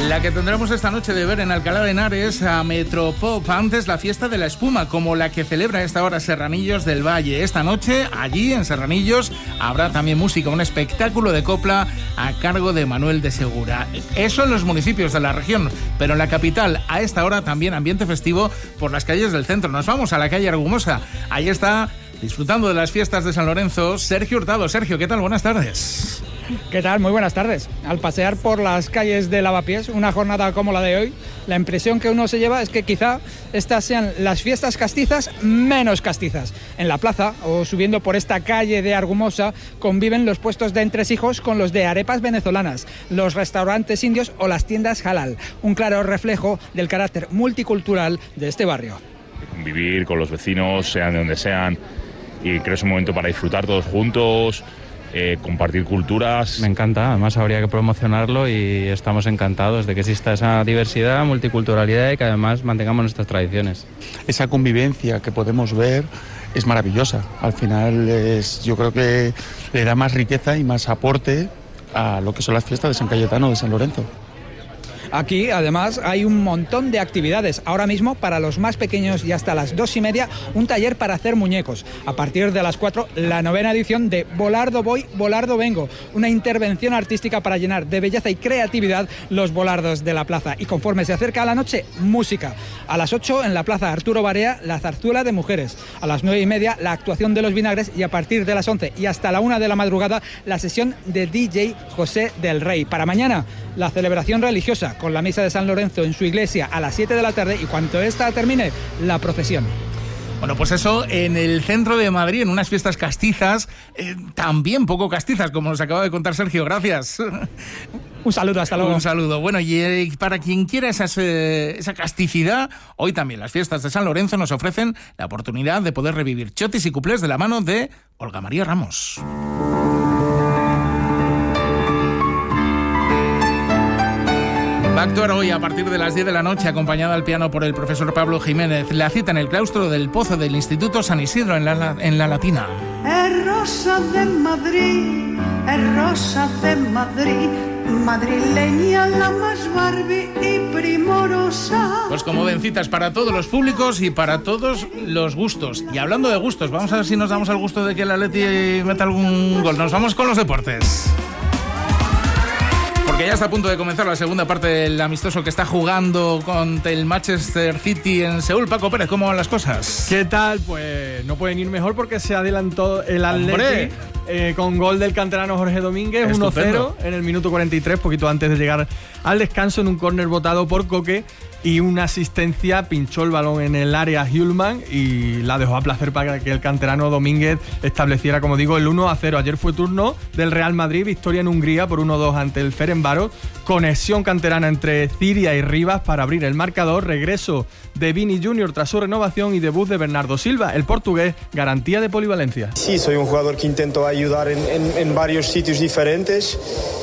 La que tendremos esta noche de ver en Alcalá de Henares a Metropop, antes la fiesta de la espuma, como la que celebra a esta hora Serranillos del Valle. Esta noche, allí en Serranillos, habrá también música, un espectáculo de copla a cargo de Manuel de Segura. Eso en los municipios de la región, pero en la capital, a esta hora también ambiente festivo por las calles del centro. Nos vamos a la calle Argumosa. Ahí está, disfrutando de las fiestas de San Lorenzo, Sergio Hurtado. Sergio, ¿qué tal? Buenas tardes. ¿Qué tal? Muy buenas tardes. Al pasear por las calles de Lavapiés, una jornada como la de hoy, la impresión que uno se lleva es que quizá estas sean las fiestas castizas menos castizas. En la plaza o subiendo por esta calle de Argumosa conviven los puestos de entresijos con los de arepas venezolanas, los restaurantes indios o las tiendas halal, un claro reflejo del carácter multicultural de este barrio. Convivir con los vecinos, sean de donde sean, y creo que es un momento para disfrutar todos juntos, compartir culturas. Me encanta, además habría que promocionarlo y estamos encantados de que exista esa diversidad, multiculturalidad y que además mantengamos nuestras tradiciones. Esa convivencia que podemos ver es maravillosa. Al final yo creo que le da más riqueza y más aporte a lo que son las fiestas de San Cayetano de San Lorenzo. Aquí, además, hay un montón de actividades. Ahora mismo, para los más pequeños y hasta las 2:30, un taller para hacer muñecos. A partir de las 4, la 9ª edición de Volardo Voy, Volardo Vengo. Una intervención artística para llenar de belleza y creatividad los volardos de la plaza. Y conforme se acerca a la noche, música. A las 8, en la plaza Arturo Barea, la zarzuela de mujeres. A las 9:30, la actuación de los vinagres. Y a partir de las 11 y hasta la 1 de la madrugada, la sesión de DJ José del Rey. Para mañana, la celebración religiosa, con la misa de San Lorenzo en su iglesia a las 7 de la tarde y cuando esta termine, la procesión. Bueno, pues eso, en el centro de Madrid, en unas fiestas castizas, también poco castizas, como nos acaba de contar Sergio. Gracias. Un saludo, hasta luego. Un saludo. Bueno, y para quien quiera esa casticidad, hoy también las fiestas de San Lorenzo nos ofrecen la oportunidad de poder revivir chotis y cuplés de la mano de Olga María Ramos. Va a actuar hoy a partir de las 10 de la noche, acompañada al piano por el profesor Pablo Jiménez. La cita en el claustro del Pozo del Instituto San Isidro, en la Latina. Es rosa de Madrid, es rosa de Madrid, madrileña la más Barbie y primorosa. Pues como ven, citas para todos los públicos y para todos los gustos. Y hablando de gustos, vamos a ver si nos damos al gusto de que el Atleti meta algún gol. Nos vamos con los deportes. Porque ya está a punto de comenzar la segunda parte del amistoso que está jugando contra el Manchester City en Seúl. Paco Pérez, ¿cómo van las cosas? ¿Qué tal? Pues no pueden ir mejor porque se adelantó el Atleti con gol del canterano Jorge Domínguez, Estupendo. 1-0 en el minuto 43, poquito antes de llegar al descanso, en un córner botado por Coque. Y una asistencia, pinchó el balón en el área Hjulman y la dejó a placer para que el canterano Domínguez estableciera, como digo, el 1-0. Ayer fue turno del Real Madrid, victoria en Hungría por 1-2 ante el Ferencváros. Conexión canterana entre Ciria y Rivas para abrir el marcador. Regreso de Vini Junior tras su renovación y debut de Bernardo Silva, el portugués, garantía de polivalencia. Sí, soy un jugador que intento ayudar en varios sitios diferentes.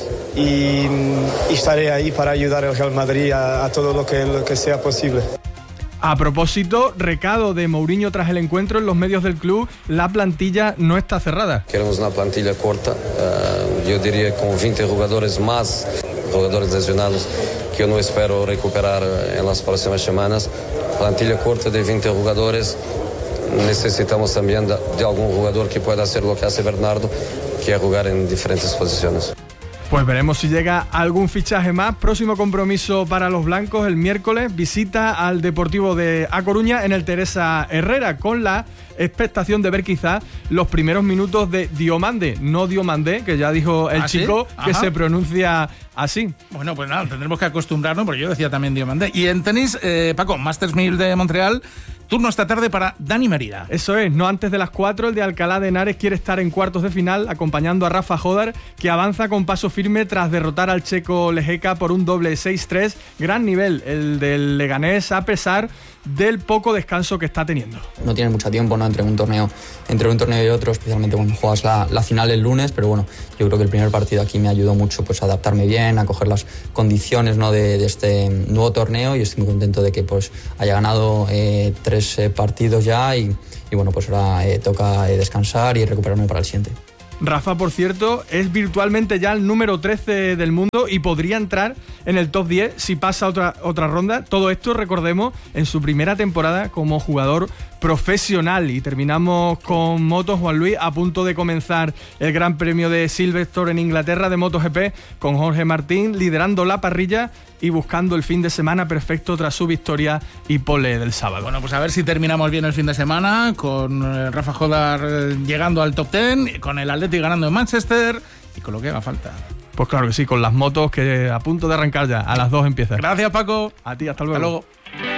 Y estaré ahí para ayudar al Real Madrid a todo lo que sea posible. A propósito, recado de Mourinho tras el encuentro en los medios del club, la plantilla no está cerrada. Queremos una plantilla corta, yo diría con 20 jugadores más, jugadores lesionados que yo no espero recuperar en las próximas semanas. Plantilla corta de 20 jugadores, necesitamos también de algún jugador que pueda hacer lo que hace Bernardo, que es jugar en diferentes posiciones. Pues veremos si llega algún fichaje más. Próximo compromiso para los blancos el miércoles, visita al Deportivo de A Coruña en el Teresa Herrera, con la expectación de ver quizás los primeros minutos de Diomande, no Diomandé, que ya dijo el chico, ¿sí? Que se pronuncia así. Bueno, pues nada, tendremos que acostumbrarnos, porque yo decía también Diomandé. Y en tenis, Paco, Masters 1000 de Montreal, turno esta tarde para Dani Merida. Eso es, no antes de las 4, el de Alcalá de Henares quiere estar en cuartos de final, acompañando a Rafa Jodar, que avanza con paso firme tras derrotar al checo Lehecka por un doble 6-3. Gran nivel el del leganés, a pesar del poco descanso que está teniendo. No tienes mucho tiempo, ¿no? Entre un torneo y otro, especialmente cuando juegas la final el lunes, pero bueno, yo creo que el primer partido aquí me ayudó mucho pues a adaptarme bien, a coger las condiciones, ¿no? de este nuevo torneo, y estoy muy contento de que pues haya ganado 3 partidos ya y bueno, pues ahora toca descansar y recuperarme para el siguiente. Rafa, por cierto, es virtualmente ya el número 13 del mundo y podría entrar en el top 10 si pasa otra ronda. Todo esto, recordemos, en su primera temporada como jugador profesional. Y terminamos con motos, Juan Luis, a punto de comenzar el Gran Premio de Silverstone en Inglaterra de MotoGP, con Jorge Martín liderando la parrilla y buscando el fin de semana perfecto tras su victoria y pole del sábado. Bueno, pues a ver si terminamos bien el fin de semana, con Rafa Jodar llegando al top 10, con el Athletic ganando en Manchester y con lo que haga falta. Pues claro que sí, con las motos que a punto de arrancar ya, a las 2 empieza. Gracias, Paco. A ti, hasta luego. Hasta luego.